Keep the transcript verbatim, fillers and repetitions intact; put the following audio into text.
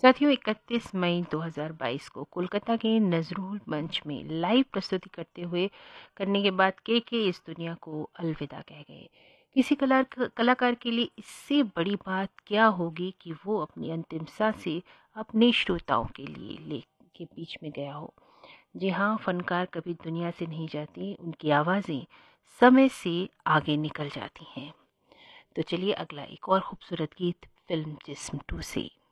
साथियों, इकतीस मई दो हज़ार बाईस को कोलकाता के नजरुल मंच में लाइव प्रस्तुति करते हुए करने के बाद के के इस दुनिया को अलविदा कह गए। किसी कला कलाकार के लिए इससे बड़ी बात क्या होगी कि वो अपनी अंतिम सांसें अपने श्रोताओं के लिए ले के बीच में गया हो। जी हाँ, फनकार कभी दुनिया से नहीं जाती, उनकी आवाज़ें समय से आगे निकल जाती हैं। तो चलिए अगला एक और खूबसूरत गीत फिल्म जिस्म टू से।